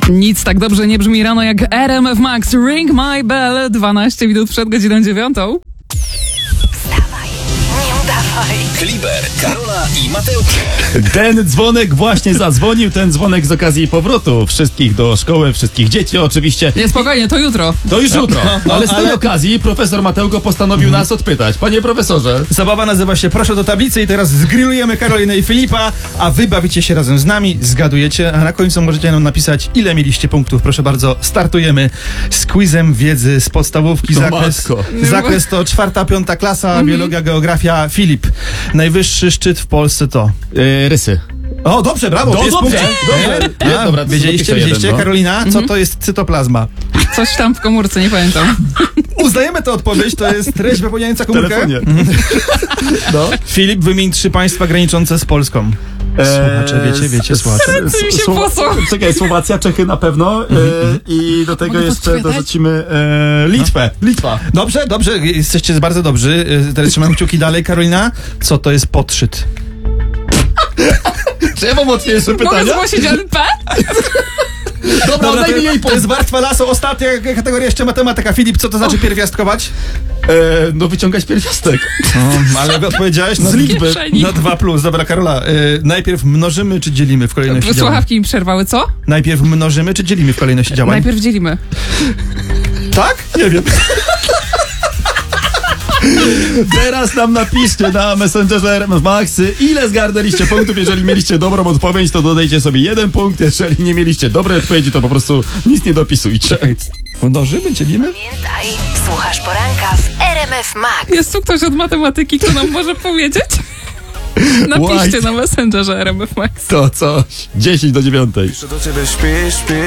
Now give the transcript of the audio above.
Nic tak dobrze nie brzmi rano jak RMF Max. Ring My Bell, 12 minut przed godziną 9. Wstawaj, nie udawaj. Kliber, Karola i Mateusz. Ten dzwonek właśnie zadzwonił, ten dzwonek z okazji powrotu wszystkich do szkoły, wszystkich dzieci oczywiście. Nie, spokojnie, to jutro. To już jutro, ale z tej okazji profesor Mateuko postanowił nas odpytać. Panie profesorze, Zabawa nazywa się Proszę do tablicy i teraz zgrillujemy Karolinę i Filipa, a wy bawicie się razem z nami, zgadujecie, a na końcu możecie nam napisać, ile mieliście punktów. Proszę bardzo, startujemy z quizem wiedzy z podstawówki. No Zakres to 4., 5. klasa, biologia, geografia. Filip, najwyższy szczyt w Polsce to... rysy. O, dobrze, brawo, No, jest dobrze, punkt. dobrze. Dobra, to Wiedzieliście, zapiszę jeden, no. Karolina, co to jest cytoplazma? Coś tam w komórce, nie pamiętam. Uznajemy tę odpowiedź, to jest treść wypełniająca komórkę. Telefonie. No. Filip, wymień 3 państwa graniczące z Polską. Słuchacze, wiecie, słuchacze. Ręce mi się pocą. Czekaj, Słowacja, Czechy na pewno i do tego Mogę jeszcze podpowiadać? dorzucimy Litwę. Litwa. Dobrze, jesteście bardzo dobrzy. Teraz trzymam kciuki dalej. Karolina, co to jest podszyt? Czy ja mam łatwiejsze Mogę pytania? zgłosić NP? Dobra, daj mi jej to jest warstwa lasu. Ostatnia kategoria, jeszcze matematyka. Filip, co to znaczy pierwiastkować? No wyciągać pierwiastek. Ale odpowiedziałeś Z liczby. kieszeni. na 2+. Dobra, Karola, najpierw mnożymy czy dzielimy w kolejności działań? Słuchawki mi przerwały, co? Najpierw mnożymy czy dzielimy w kolejności działań? Najpierw dzielimy. Tak? Nie wiem. Teraz nam napiszcie na Messengerze RMF Max, ile zgarnęliście punktów. Jeżeli mieliście dobrą odpowiedź, to dodajcie sobie 1 punkt. Jeżeli nie mieliście dobrej odpowiedzi, to po prostu nic nie dopisujcie. Mnożymy, dzielimy? Pamiętaj, słuchasz poranka w RMF Max. Jest tu ktoś od matematyki, kto nam może powiedzieć? Napiszcie White. na Messengerze RMF Max. To coś. 10 do 9. Do ciebie śpi.